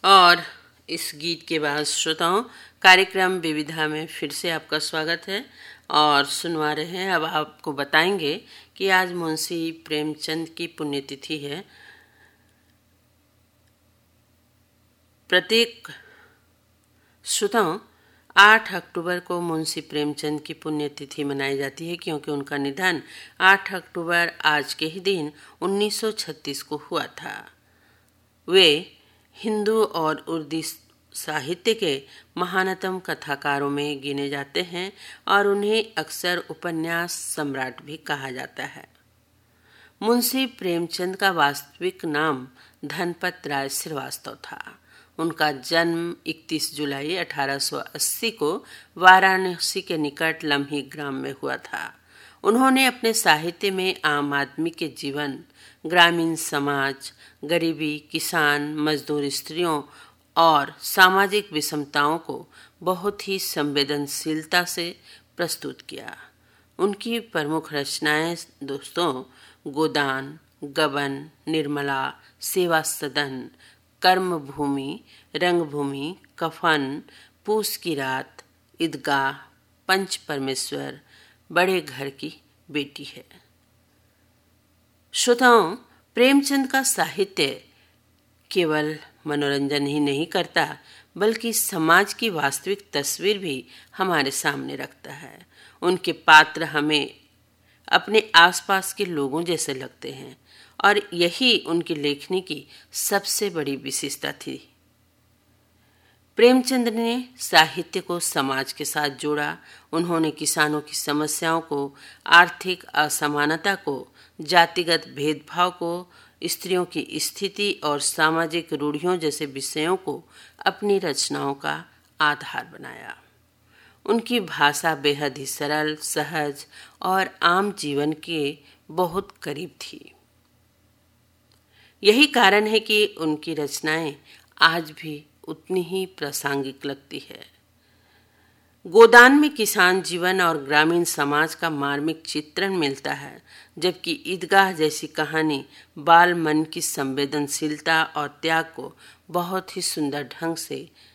और इस गीत के बाद श्रोताओं कार्यक्रम विविधा में फिर से आपका स्वागत है और सुनवा रहे हैं। अब आपको बताएंगे कि आज मुंशी प्रेमचंद की पुण्यतिथि है। प्रत्येक श्रोताओं 8 अक्टूबर को मुंशी प्रेमचंद की पुण्यतिथि मनाई जाती है, क्योंकि उनका निधन 8 अक्टूबर आज के ही दिन 1936 को हुआ था। वे हिंदू और उर्दू साहित्य के महानतम कथाकारों में गिने जाते हैं और उन्हें अक्सर उपन्यास सम्राट भी कहा जाता है। मुंशी प्रेमचंद का वास्तविक नाम धनपत राय श्रीवास्तव था। उनका जन्म 31 जुलाई 1880 को वाराणसी के निकट लम्ही ग्राम में हुआ था। उन्होंने अपने साहित्य में आम आदमी के जीवन, ग्रामीण समाज, गरीबी, किसान, मजदूर स्त्रियों और सामाजिक विषमताओं को बहुत ही संवेदनशीलता से प्रस्तुत किया। उनकी प्रमुख रचनाएं दोस्तों गोदान, गबन, निर्मला, सेवा सदन, कर्मभूमि, रंगभूमि, कफन, पूस की रात, ईदगाह, पंच परमेश्वर, बड़े घर की बेटी है। श्रोताओं, प्रेमचंद का साहित्य केवल मनोरंजन ही नहीं करता, बल्कि समाज की वास्तविक तस्वीर भी हमारे सामने रखता है। उनके पात्र हमें अपने आसपास के लोगों जैसे लगते हैं और यही उनकी लेखनी की सबसे बड़ी विशेषता थी। प्रेमचंद ने साहित्य को समाज के साथ जोड़ा। उन्होंने किसानों की समस्याओं को, आर्थिक असमानता को, जातिगत भेदभाव को, स्त्रियों की स्थिति और सामाजिक रूढ़ियों जैसे विषयों को अपनी रचनाओं का आधार बनाया। उनकी भाषा बेहद ही सरल, सहज और आम जीवन के बहुत करीब थी। यही कारण है कि उनकी रचनाएं आज भी उतनी ही प्रासंगिक लगती है। गोदान में किसान जीवन और ग्रामीण समाज का मार्मिक चित्रण मिलता है, जबकि ईदगाह जैसी कहानी बाल मन की संवेदनशीलता और त्याग को बहुत ही सुंदर ढंग से